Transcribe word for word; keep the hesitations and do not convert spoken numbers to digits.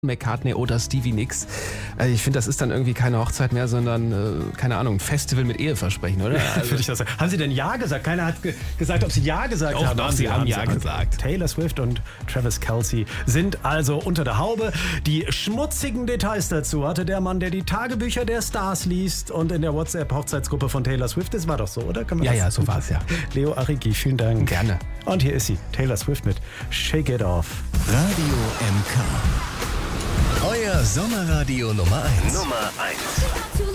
McCartney oder Stevie Nicks. Also ich finde, das ist dann irgendwie keine Hochzeit mehr, sondern, äh, keine Ahnung, ein Festival mit Eheversprechen, oder? Also ich das sagen. Haben Sie denn Ja gesagt? Keiner hat ge- gesagt, ob Sie Ja gesagt Doch, haben. doch, Sie haben Ja gesagt. Taylor Swift und Travis Kelce sind also unter der Haube. Die schmutzigen Details dazu hatte der Mann, der die Tagebücher der Stars liest und in der WhatsApp-Hochzeitsgruppe von Taylor Swift ist. War doch so, oder? Kann man Ja, das- ja, so war es, ja. Leo Arrighi, vielen Dank. Gerne. Und hier ist sie, Taylor Swift mit Shake It Off. Radio M K. Euer Sommerradio Nummer eins. Nummer eins.